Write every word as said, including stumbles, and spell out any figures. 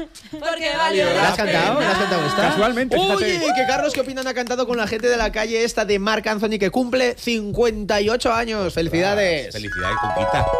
porque valió la ¿La has cantado? pena. ¿La has cantado esta? Casualmente, fíjate. Oye, que Carlos, ¿qué opinan? Ha cantado con la gente de la calle esta de Marc Anthony, que cumple cincuenta y ocho años. ¡Felicidades! Felicidades, Cuquita.